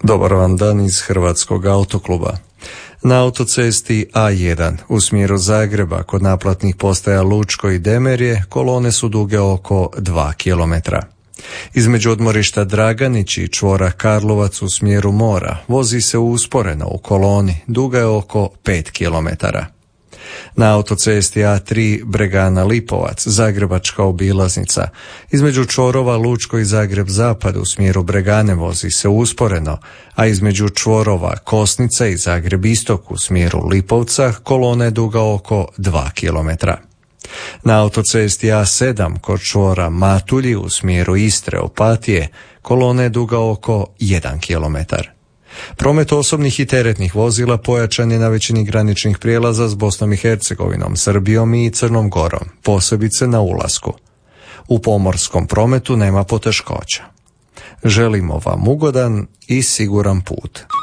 Dobar vam dan iz Hrvatskog autokluba. Na autocesti A1 u smjeru Zagreba kod naplatnih postaja Lučko i Demerje kolone su duge oko 2 km. Između odmorišta Draganić i čvora Karlovac u smjeru mora vozi se usporeno u koloni, duga je oko 5 km. Na autocesti A3 Bregana Lipovac, Zagrebačka obilaznica, između čvorova Lučko i Zagreb Zapad u smjeru Bregane vozi se usporeno, a između čvorova Kosnica i Zagreb Istok u smjeru Lipovca kolona je duga oko 2 km. Na autocesti A7 kod čvora Matulji u smjeru Istre Opatije kolona je duga oko 1 km. Promet osobnih i teretnih vozila pojačan je na većini graničnih prijelaza s Bosnom i Hercegovinom, Srbijom i Crnom Gorom, posebice na ulasku. U pomorskom prometu nema poteškoća. Želimo vam ugodan i siguran put.